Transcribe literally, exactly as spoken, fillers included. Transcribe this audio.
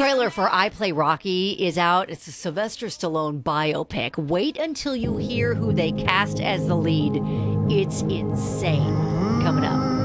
trailer for I Play Rocky is out. It's a Sylvester Stallone biopic. Wait until you hear who they cast as the lead. It's insane. Coming up.